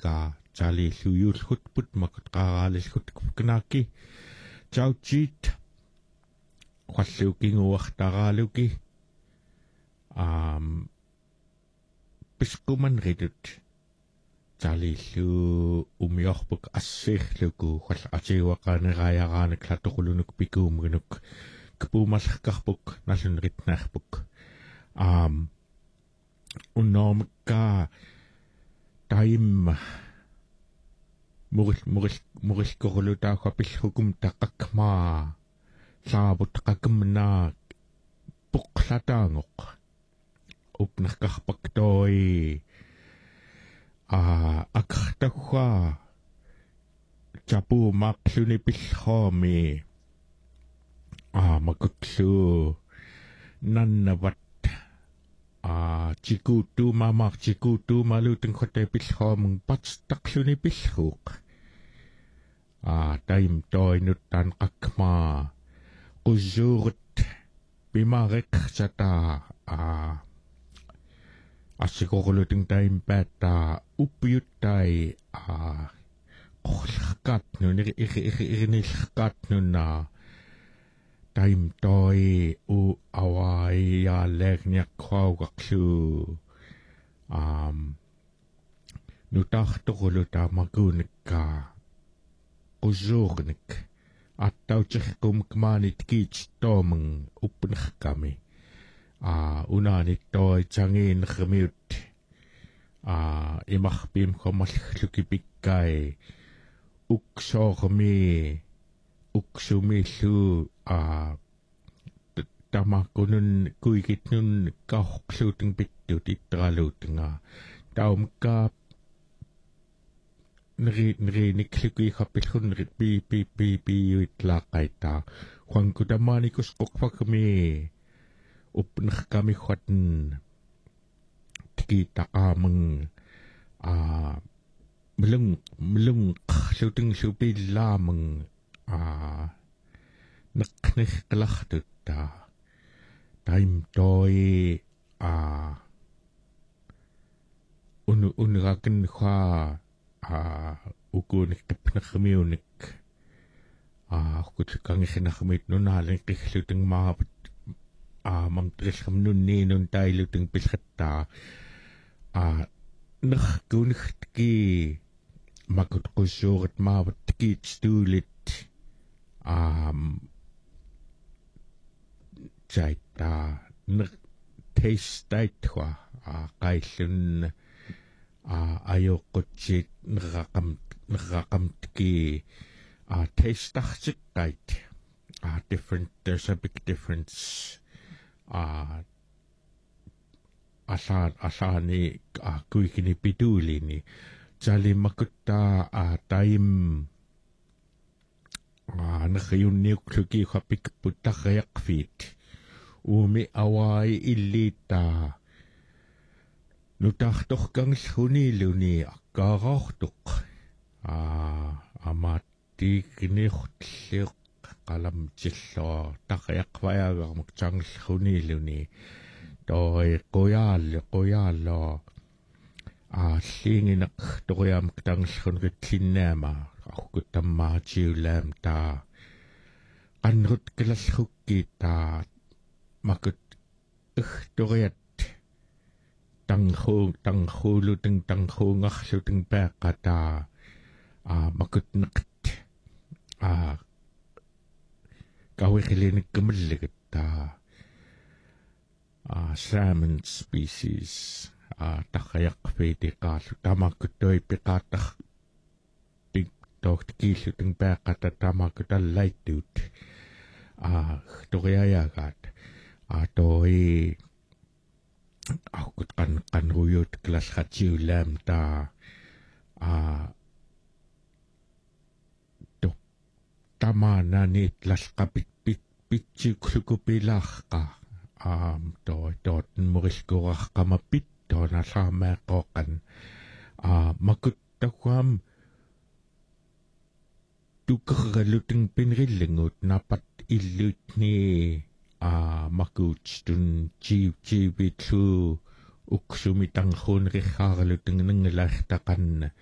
ka tali luyul hutput makut qaralis hutknaaki chauchit qalluki nguartaraluki pisquman ridut talillu umiorpuk assiirluku qall atiuaqanerayaraanak latoqulunuk pikuumgunuk kpuumallarkarpuk nallunritnaarpuk unnormukka taimma murilkorulutaaqua pillhukum taqqakmaa saabut qakimnaa puqlataangoq upnerkarpak toi akartagua chapu maqluni pillhomi makutlu nannavat chikutu mamaq chikutu maluteng khote pillhomung patstaqluni pillhuq taim toi nuttan qakma quzuurt pimarek sata asikoquluteng taim pata upyuttai qollaqat nuni irinilqat nuna taim toi u awai ya legniaqquauqaqlu nutartoquluta makunikka quzuurnik attautirkumkmaanit kiits toomeng upnerkami unaanit toi changiinermiut imarpim komallukipikkai uksoormi uksumillu tamakunun kuikitnun kaorqluuteng pittut itteraluutenga taumka neriniklukiiqappillun piuitlaaqaita huankutamaanikus qoqpakmi upnerkami huaten tikitaqaameng melung qluuteng lupillaameng neqnerqelartutta taim toi unraken hua ukunik qipnermiunik kutkangirnermit nunaaleng qilluteng maapat mamtrillermnunniinun tailuteng pilqatta nerkunigtki makut qusuurit maavat tikiitstuulit chaita tasteitwa qaillun ayoqqutsit neraqamtki tastartiqqait different there's a big difference asani kuikini pituulini talimakutta taim nerjunniuqluki qapikput tarriaqfiit uumi awai illita nutartorkangilluniiluni akkaaraortuq amaattiigniurtilliuq qalamtillua tarriaqvayagarmuk tangilluniiluni toi qoyaallo llинgineq toriamak tangillunritlinnaama aquttammaatiulaam taa qannrut kilallrukki taa makut toriat tanghuuluteng tanghuungarluteng peeqqata makut neqt kawirilinikkamallagatta salmon species tarriaqfiitiqaallu tamakkutoi piqaattar toortikiilluteng peeqqata tamakkutallaittuut toriayagaat toi aqut qanruyut kilallratiulaam taa tamaananit lalqapit pitsiuklukupilaaqa tootn murilkurarqamapit toonallarmeeqqooqqan makuttaquam tukerraluteng pinrillengut napat illuutni makuutstun chiivitlu uksumitanghuuneriarluteng nengelartaqan